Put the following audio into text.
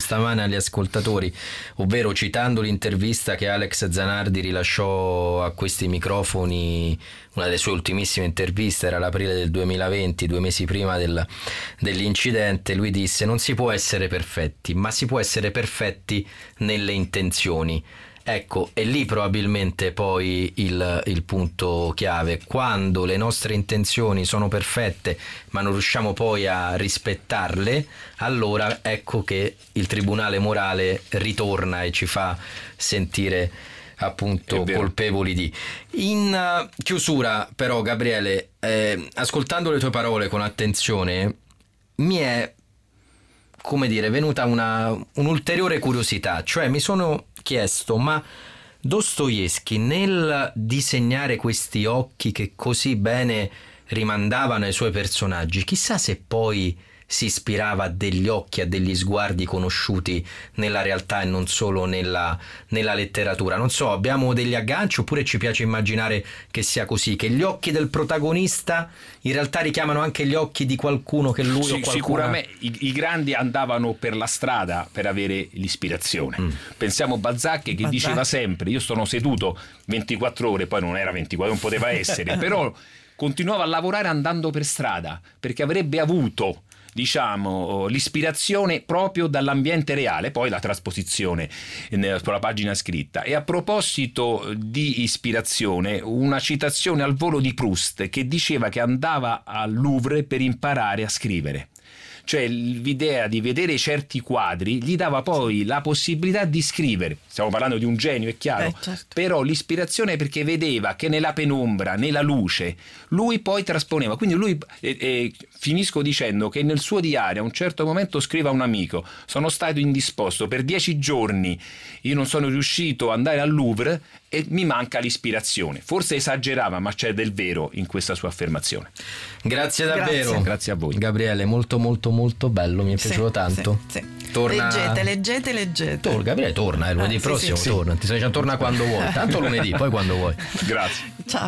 stamane agli ascoltatori, ovvero citando l'intervista che Alex Zanardi rilasciò a questi microfoni, una delle sue ultimissime interviste era l'aprile del 2020, 2 mesi prima dell'incidente. Lui disse: non si può essere perfetti, ma si può essere perfetti nelle intenzioni. Ecco, è lì probabilmente poi il punto chiave. Quando le nostre intenzioni sono perfette ma non riusciamo poi a rispettarle, allora ecco che il tribunale morale ritorna e ci fa sentire appunto colpevoli di. In chiusura però, Gabriele, ascoltando le tue parole con attenzione, mi è, come dire, venuta un'ulteriore curiosità, cioè mi sono chiesto: ma Dostoevskij, nel disegnare questi occhi che così bene rimandavano ai suoi personaggi, chissà se poi si ispirava a degli occhi, a degli sguardi conosciuti nella realtà e non solo nella letteratura. Non so, abbiamo degli agganci oppure ci piace immaginare che sia così, che gli occhi del protagonista in realtà richiamano anche gli occhi di qualcuno che lui o qualcuna... Sicuramente i grandi andavano per la strada per avere l'ispirazione. Pensiamo a Balzac che diceva sempre: io sono seduto 24 ore, poi non era 24, non poteva essere, però continuava a lavorare andando per strada perché avrebbe avuto, diciamo, l'ispirazione proprio dall'ambiente reale, poi la trasposizione sulla pagina scritta. E a proposito di ispirazione, una citazione al volo di Proust, che diceva che andava al Louvre per imparare a scrivere. Cioè l'idea di vedere certi quadri gli dava poi la possibilità di scrivere. Stiamo parlando di un genio, è chiaro, certo. Però l'ispirazione, perché vedeva che nella penombra, nella luce, lui poi trasponeva. Quindi lui, finisco dicendo che nel suo diario a un certo momento scrive a un amico: sono stato indisposto per 10 giorni, io non sono riuscito ad andare al Louvre e mi manca l'ispirazione. Forse esagerava, ma c'è del vero in questa sua affermazione. Grazie davvero. Grazie a voi, Gabriele, molto molto molto bello, mi è piaciuto tanto. Sì. Torna... Leggete. Gabriele torna, lunedì prossimo sì. torna. Ti sei torna quando vuoi, tanto lunedì, poi quando vuoi. Grazie. Ciao.